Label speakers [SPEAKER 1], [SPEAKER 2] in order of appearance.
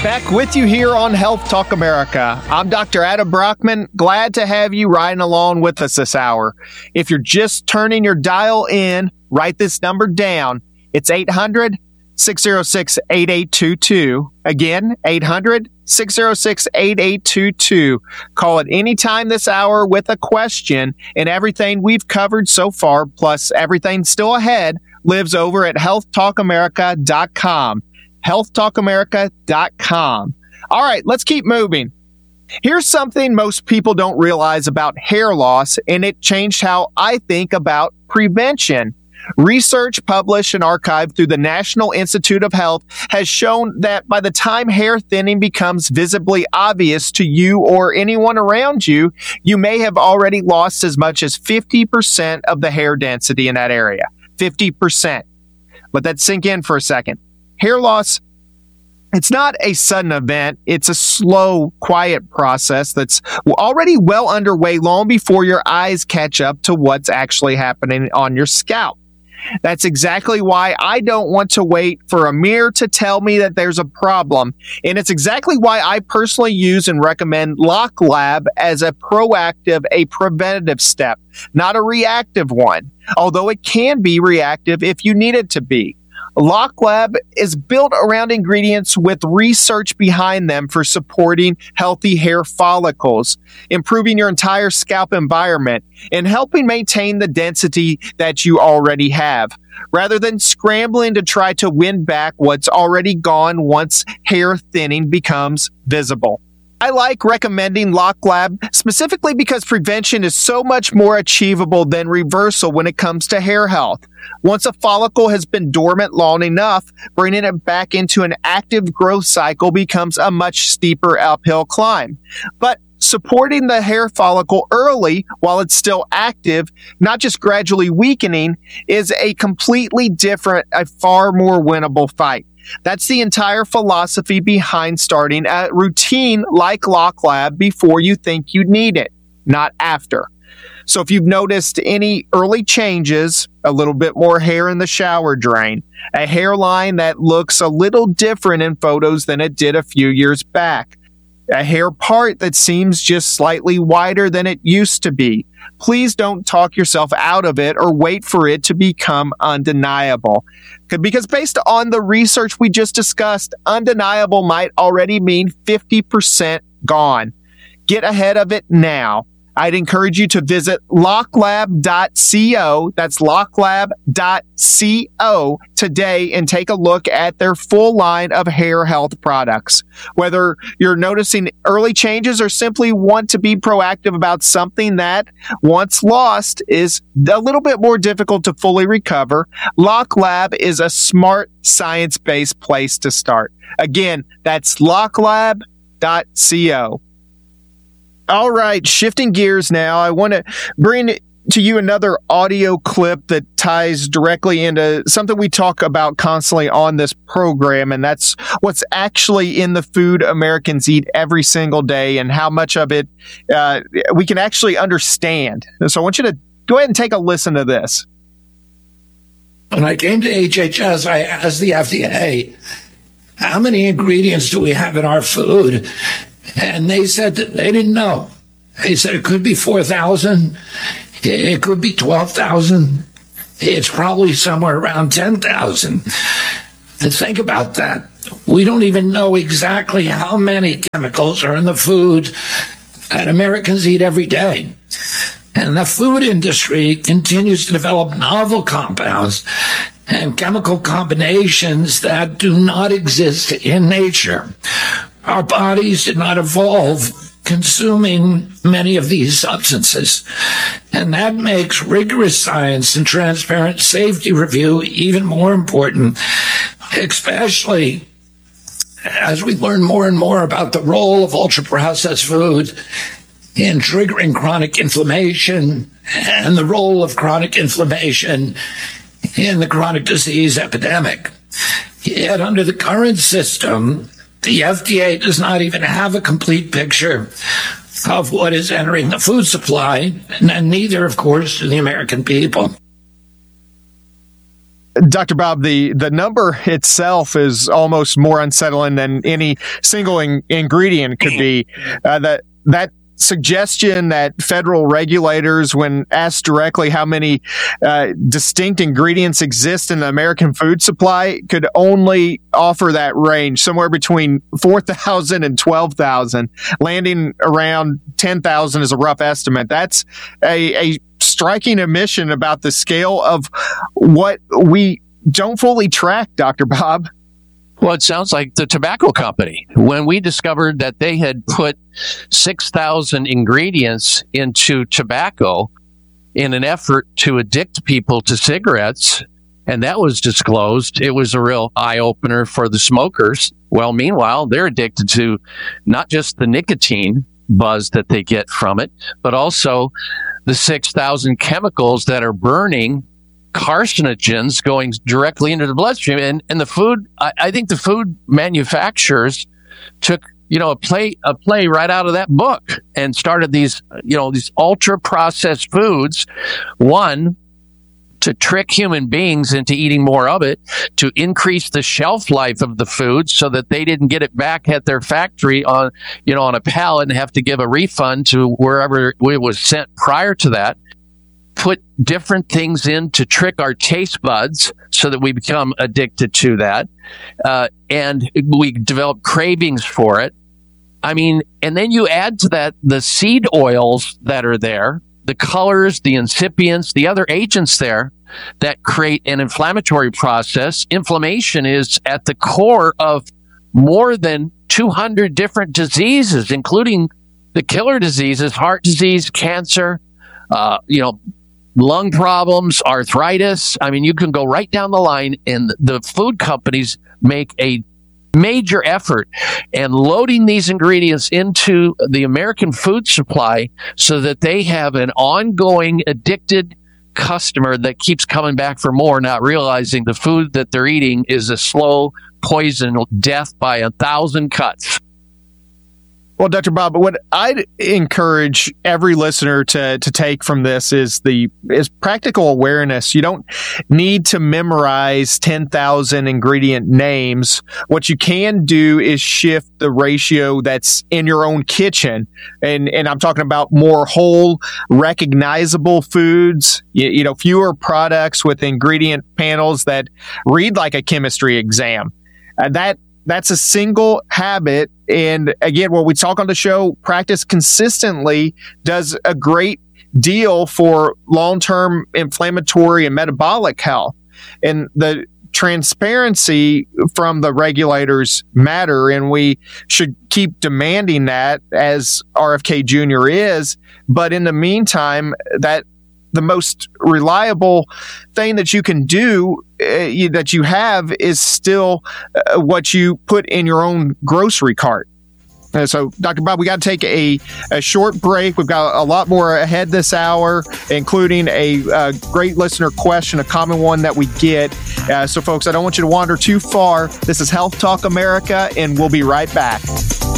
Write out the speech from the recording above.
[SPEAKER 1] back with you here on Health Talk America. I'm Dr. Adam Brockman. Glad to have you riding along with us this hour. If you're just turning your dial in, write this number down. It's 800-606-8822. Again, 800-606-8822. Call it anytime this hour with a question, and everything we've covered so far, plus everything still ahead, lives over at healthtalkamerica.com. healthtalkamerica.com. All right, let's keep moving. Here's something most people don't realize about hair loss, and it changed how I think about prevention. Research published and archived through the National Institute of Health has shown that by the time hair thinning becomes visibly obvious to you or anyone around you, you may have already lost as much as 50% of the hair density in that area. 50%. Let that sink in for a second. Hair loss, it's not a sudden event. It's a slow, quiet process that's already well underway long before your eyes catch up to what's actually happening on your scalp. That's exactly why I don't want to wait for a mirror to tell me that there's a problem. And it's exactly why I personally use and recommend Lock Lab as a proactive, a preventative step, not a reactive one, although it can be reactive if you need it to be. Lock Lab is built around ingredients with research behind them for supporting healthy hair follicles, improving your entire scalp environment, and helping maintain the density that you already have, rather than scrambling to try to win back what's already gone once hair thinning becomes visible. I like recommending Lock Lab specifically because prevention is so much more achievable than reversal when it comes to hair health. Once a follicle has been dormant long enough, bringing it back into an active growth cycle becomes a much steeper uphill climb. But supporting the hair follicle early while it's still active, not just gradually weakening, is a completely different, a far more winnable fight. That's the entire philosophy behind starting a routine like Lock Lab before you think you need it, not after. So if you've noticed any early changes, a little bit more hair in the shower drain, a hairline that looks a little different in photos than it did a few years back, a hair part that seems just slightly wider than it used to be, please don't talk yourself out of it or wait for it to become undeniable. Because based on the research we just discussed, undeniable might already mean 50% gone. Get ahead of it now. I'd encourage you to visit locklab.co. That's locklab.co today and take a look at their full line of hair health products. Whether you're noticing early changes or simply want to be proactive about something that, once lost, is a little bit more difficult to fully recover, Lock Lab is a smart, science-based place to start. Again, that's locklab.co. All right, shifting gears now, I want to bring to you another audio clip that ties directly into something we talk about constantly on this program, and that's what's actually in the food Americans eat every single day and how much of it we can actually understand. So I want you to go ahead and take a listen to this.
[SPEAKER 2] When I came to HHS, I asked the FDA, how many ingredients do we have in our food? And they said that they didn't know. They said it could be 4,000. It could be 12,000. It's probably somewhere around 10,000. Think about that. We don't even know exactly how many chemicals are in the food that Americans eat every day. And the food industry continues to develop novel compounds and chemical combinations that do not exist in nature. Our bodies did not evolve consuming many of these substances, and that makes rigorous science and transparent safety review even more important, especially as we learn more and more about the role of ultra-processed food in triggering chronic inflammation and the role of chronic inflammation in the chronic disease epidemic. Yet under the current system, the FDA does not even have a complete picture of what is entering the food supply, and neither, of course, do the American people.
[SPEAKER 1] Dr. Bob, the number itself is almost more unsettling than any single ingredient could be. That suggestion that federal regulators, when asked directly how many distinct ingredients exist in the American food supply, could only offer that range somewhere between 4,000 and 12,000, landing around 10,000 is a rough estimate. That's a striking admission about the scale of what we don't fully track, Dr. Bob.
[SPEAKER 3] Well, it sounds like the tobacco company. When we discovered that they had put 6,000 ingredients into tobacco in an effort to addict people to cigarettes, and that was disclosed, it was a real eye-opener for the smokers. Well, meanwhile, they're addicted to not just the nicotine buzz that they get from it, but also the 6,000 chemicals that are burning, carcinogens going directly into the bloodstream. And the food, I think the food manufacturers took, a play right out of that book and started these ultra processed foods, one, to trick human beings into eating more of it, to increase the shelf life of the food so that they didn't get it back at their factory on a pallet and have to give a refund to wherever it was sent prior to that. Put different things in to trick our taste buds so that we become addicted to that. And we develop cravings for it. I mean, and then you add to that the seed oils that are there, the colors, the incipients, the other agents there that create an inflammatory process. Inflammation is at the core of more than 200 different diseases, including the killer diseases, heart disease, cancer, lung problems, arthritis. I mean, you can go right down the line, and the food companies make a major effort and loading these ingredients into the American food supply so that they have an ongoing addicted customer that keeps coming back for more, not realizing the food that they're eating is a slow poison death by 1,000 cuts.
[SPEAKER 1] Well, Dr. Bob, what I'd encourage every listener to take from this is practical awareness. You don't need to memorize 10,000 ingredient names. What you can do is shift the ratio that's in your own kitchen. And I'm talking about more whole, recognizable foods, fewer products with ingredient panels that read like a chemistry exam. That's a single habit. And again, what we talk on the show, practice consistently, does a great deal for long-term inflammatory and metabolic health. And the transparency from the regulators matter, and we should keep demanding that, as RFK Jr. is. But in the meantime, that the most reliable thing that you can do that you have is still what you put in your own grocery cart. So, Dr. Bob, we got to take a short break. We've got a lot more ahead this hour, including a great listener question, a common one that we get. So, folks, I don't want you to wander too far. This is Health Talk America, and we'll be right back.